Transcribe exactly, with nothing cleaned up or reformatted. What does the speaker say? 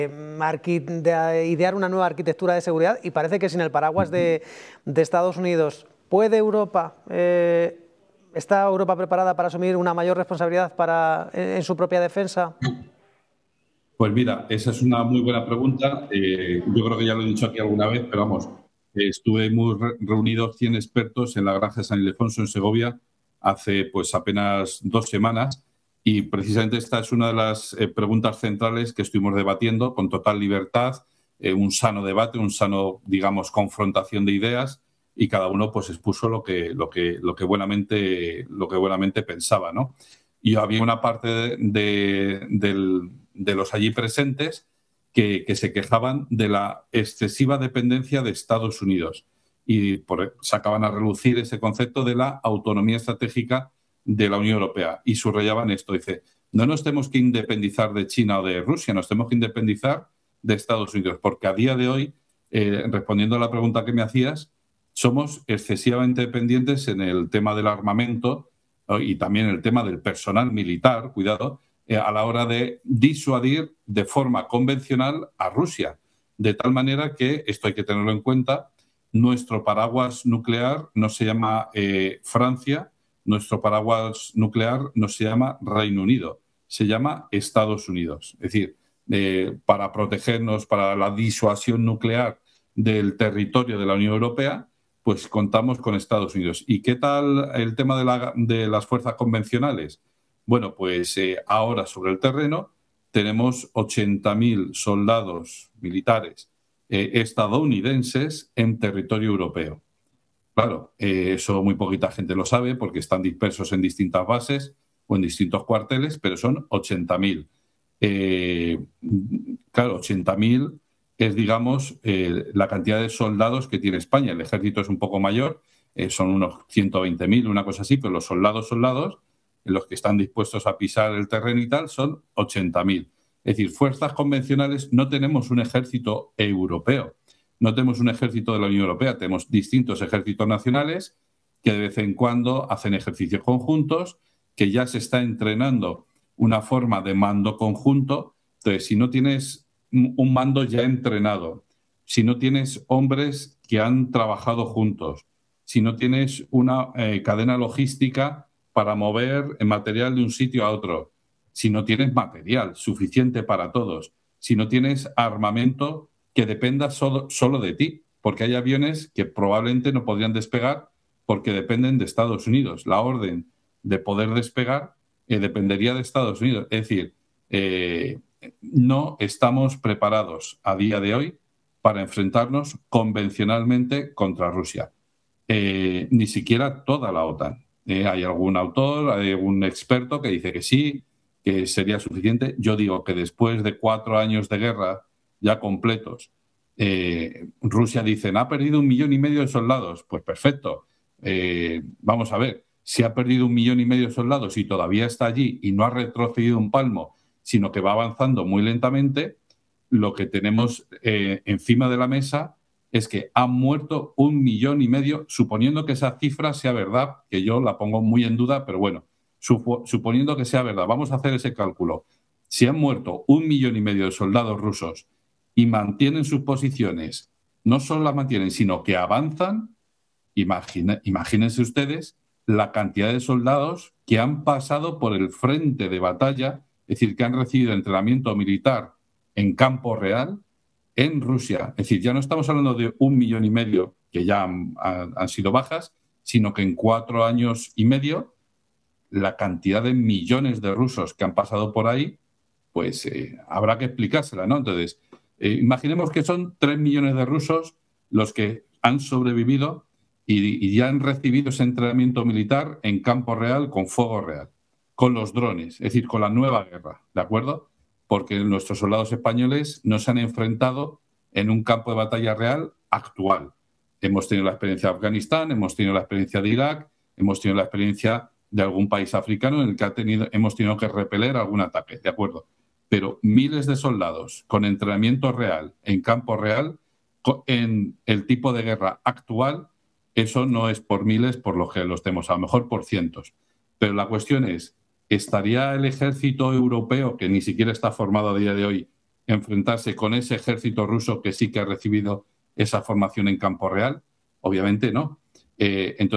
de idear una nueva arquitectura de seguridad, y parece que sin el paraguas de, de Estados Unidos, ¿puede Europa, eh, está Europa preparada para asumir una mayor responsabilidad para, en, en su propia defensa? Pues mira, esa es una muy buena pregunta. Eh, yo creo que ya lo he dicho aquí alguna vez, pero vamos, eh, estuve muy re reunidos cien expertos en la granja de San Ildefonso en Segovia hace pues apenas dos semanas, y precisamente esta es una de las eh, preguntas centrales que estuvimos debatiendo con total libertad, eh, un sano debate, un sano, digamos, confrontación de ideas, y cada uno pues expuso lo que, lo que, lo que, buenamente, lo que buenamente pensaba, ¿no? Y había una parte de, de, del, de los allí presentes que, que se quejaban de la excesiva dependencia de Estados Unidos, y por, sacaban a relucir ese concepto de la autonomía estratégica de la Unión Europea, y subrayaban esto. Dice, no nos tenemos que independizar de China o de Rusia, nos tenemos que independizar de Estados Unidos, porque a día de hoy, eh, respondiendo a la pregunta que me hacías, somos excesivamente dependientes en el tema del armamento y también el tema del personal militar, cuidado, eh, a la hora de disuadir de forma convencional a Rusia. De tal manera que, esto hay que tenerlo en cuenta, nuestro paraguas nuclear no se llama eh, Francia, nuestro paraguas nuclear no se llama Reino Unido, se llama Estados Unidos. Es decir, eh, para protegernos, para la disuasión nuclear del territorio de la Unión Europea, pues contamos con Estados Unidos. ¿Y qué tal el tema de, la, de las fuerzas convencionales? Bueno, pues eh, ahora sobre el terreno tenemos ochenta mil soldados militares eh, estadounidenses en territorio europeo. Claro, eh, eso muy poquita gente lo sabe porque están dispersos en distintas bases o en distintos cuarteles, pero son ochenta mil. Eh, claro, ochenta mil es, digamos, eh, la cantidad de soldados que tiene España. El ejército es un poco mayor, eh, son unos ciento veinte mil, una cosa así, pero los soldados, soldados, los que están dispuestos a pisar el terreno y tal, son ochenta mil. Es decir, fuerzas convencionales, no tenemos un ejército europeo, no tenemos un ejército de la Unión Europea, tenemos distintos ejércitos nacionales que de vez en cuando hacen ejercicios conjuntos, que ya se está entrenando una forma de mando conjunto. Entonces, si no tienes un mando ya entrenado, si no tienes hombres que han trabajado juntos, si no tienes una eh, cadena logística para mover el material de un sitio a otro, si no tienes material suficiente para todos, si no tienes armamento que dependa solo, solo de ti, porque hay aviones que probablemente no podrían despegar porque dependen de Estados Unidos. La orden de poder despegar eh, dependería de Estados Unidos. Es decir, eh, no estamos preparados a día de hoy para enfrentarnos convencionalmente contra Rusia. Eh, ni siquiera toda la OTAN. Eh, hay algún autor, hay algún experto que dice que sí, que sería suficiente. Yo digo que después de cuatro años de guerra ya completos, eh, Rusia dice, ha perdido un millón y medio de soldados. Pues perfecto. Eh, vamos a ver, si ha perdido un millón y medio de soldados y todavía está allí y no ha retrocedido un palmo, sino que va avanzando muy lentamente, lo que tenemos eh, encima de la mesa es que han muerto un millón y medio, suponiendo que esa cifra sea verdad, que yo la pongo muy en duda, pero bueno, supo, suponiendo que sea verdad, vamos a hacer ese cálculo. Si han muerto un millón y medio de soldados rusos y mantienen sus posiciones, no solo las mantienen, sino que avanzan, imagine, imagínense ustedes la cantidad de soldados que han pasado por el frente de batalla, es decir, que han recibido entrenamiento militar en campo real en Rusia. Es decir, ya no estamos hablando de un millón y medio que ya han, han, han sido bajas, sino que en cuatro años y medio la cantidad de millones de rusos que han pasado por ahí, pues eh, habrá que explicársela, ¿no? Entonces, eh, imaginemos que son tres millones de rusos los que han sobrevivido y, y ya han recibido ese entrenamiento militar en campo real, con fuego real, con los drones, es decir, con la nueva guerra, ¿de acuerdo? Porque nuestros soldados españoles no se han enfrentado en un campo de batalla real actual. Hemos tenido la experiencia de Afganistán, hemos tenido la experiencia de Irak, hemos tenido la experiencia de algún país africano en el que ha tenido, hemos tenido que repeler algún ataque, ¿de acuerdo? Pero miles de soldados con entrenamiento real, en campo real, en el tipo de guerra actual, eso no es por miles por lo que los tenemos, a lo mejor por cientos. Pero la cuestión es, ¿estaría el ejército europeo, que ni siquiera está formado a día de hoy, enfrentarse con ese ejército ruso que sí que ha recibido esa formación en campo real? Obviamente no. Eh, entonces,